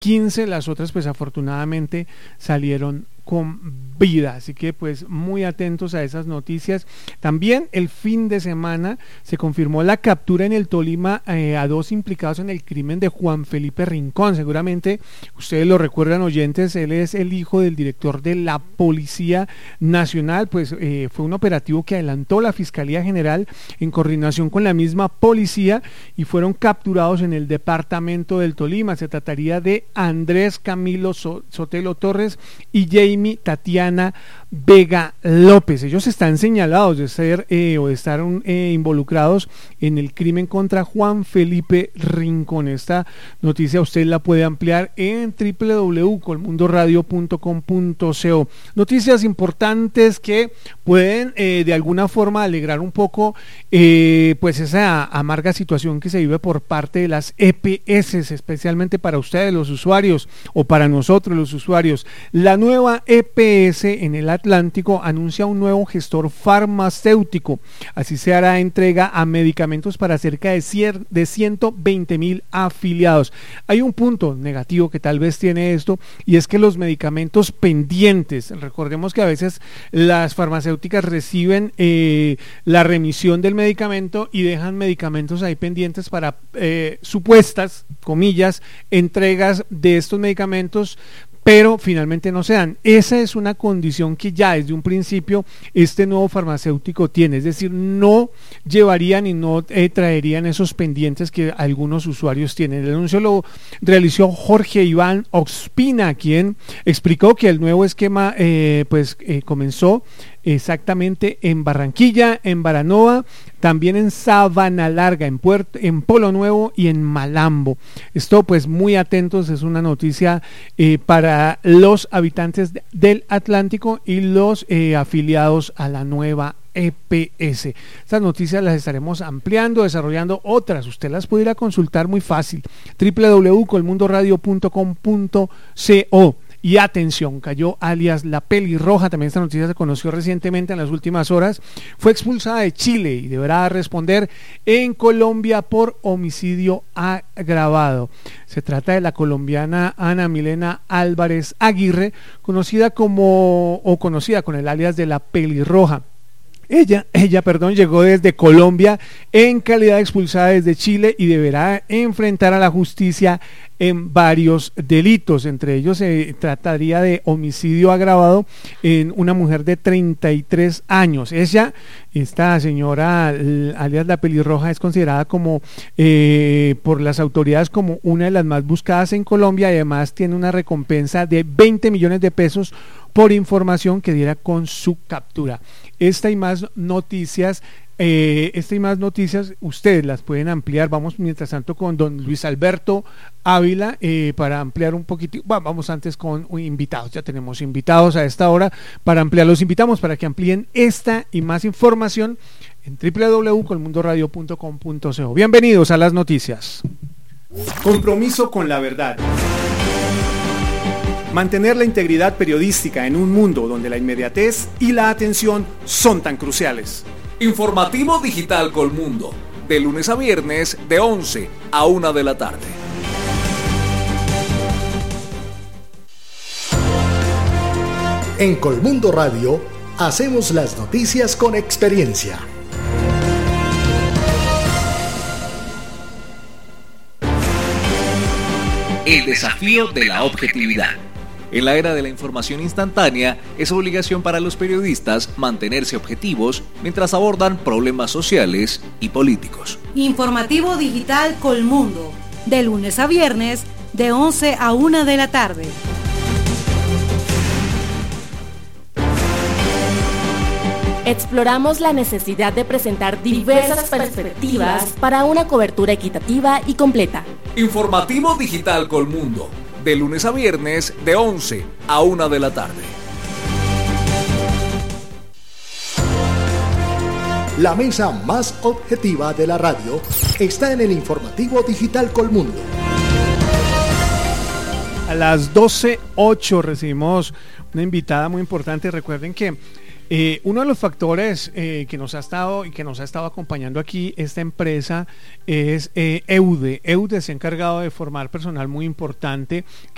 15, las otras pues afortunadamente salieron con vida, así que pues muy atentos a esas noticias. También el fin de semana se confirmó la captura en el Tolima a 2 implicados en el crimen de Juan Felipe Rincón. Seguramente ustedes lo recuerdan, oyentes, él es el hijo del director de la Policía Nacional, pues fue un operativo que adelantó la Fiscalía General en coordinación con la misma policía y fueron capturados en el departamento del Tolima. Se trataría de Andrés Camilo Sotelo Torres y Jamie Tatiana Vega López. Ellos están señalados de ser o de estar involucrados en el crimen contra Juan Felipe Rincón. Esta noticia usted la puede ampliar en www.colmundoradio.com.co. Noticias importantes que pueden de alguna forma alegrar un poco pues esa amarga situación que se vive por parte de las EPS, especialmente para ustedes los usuarios o para nosotros los usuarios. La nueva EPS en el Atlántico anuncia un nuevo gestor farmacéutico. Así se hará entrega a medicamentos para cerca de 120,000 afiliados. Hay un punto negativo que tal vez tiene esto, y es que los medicamentos pendientes, recordemos que a veces las farmacéuticas reciben la remisión del medicamento y dejan medicamentos ahí pendientes para supuestas, comillas, entregas de estos medicamentos, pero finalmente no se dan. Esa es una condición que ya desde un principio este nuevo farmacéutico tiene, es decir, no llevarían y no traerían esos pendientes que algunos usuarios tienen. El anuncio lo realizó Jorge Iván Ospina, quien explicó que el nuevo esquema comenzó exactamente en Barranquilla, en Baranova, también en Sabana Larga, en Polo Nuevo y en Malambo. Esto pues muy atentos, es una noticia para los habitantes del Atlántico y los afiliados a la nueva EPS. Estas noticias las estaremos ampliando, desarrollando. Otras usted las puede ir a consultar muy fácil, www.colmundoradio.com.co. Y atención, cayó alias La Pelirroja. También esta noticia se conoció recientemente en las últimas horas. Fue expulsada de Chile y deberá responder en Colombia por homicidio agravado. Se trata de la colombiana Ana Milena Álvarez Aguirre, conocida con el alias de La Pelirroja. Ella, llegó desde Colombia en calidad de expulsada desde Chile y deberá enfrentar a la justicia en varios delitos. Entre ellos se trataría de homicidio agravado en una mujer de 33 años. Esta señora, alias La Pelirroja, es considerada como por las autoridades como una de las más buscadas en Colombia, y además tiene una recompensa de 20 millones de pesos por información que diera con su captura. Esta y más noticias ustedes las pueden ampliar. Vamos mientras tanto con don Luis Alberto Ávila para ampliar un poquito. Bueno, vamos antes con invitados. Ya tenemos invitados a esta hora para ampliar. Los invitamos para que amplíen esta y más información en www.colmundoradio.com.co. Bienvenidos a las noticias. Compromiso con la verdad. Mantener la integridad periodística en un mundo donde la inmediatez y la atención son tan cruciales. Informativo Digital Colmundo, de lunes a viernes de 11 a 1 de la tarde. En Colmundo Radio hacemos las noticias con experiencia. El desafío de la objetividad. En la era de la información instantánea, es obligación para los periodistas mantenerse objetivos mientras abordan problemas sociales y políticos. Informativo Digital Colmundo, de lunes a viernes, de 11 a 1 de la tarde. Exploramos la necesidad de presentar diversas perspectivas para una cobertura equitativa y completa. Informativo Digital Colmundo, de lunes a viernes de 11 a 1 de la tarde. La mesa más objetiva de la radio está en el Informativo Digital Colmundo. A las 12:08 recibimos una invitada muy importante. Recuerden que uno de los factores que nos ha estado acompañando aquí esta empresa es EUDE. EUDE se ha encargado de formar personal muy importante